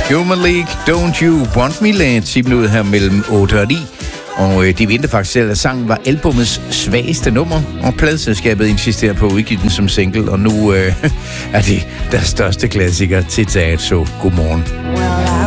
Human League, Don't You Want Me Lad, 10 minutter her mellem 8 og 9. Og de venter faktisk selv, at sangen var albumets svageste nummer, og pladeselskabet insisterer på at udgive den som single, og nu er det deres største klassiker til teat, så godmorgen.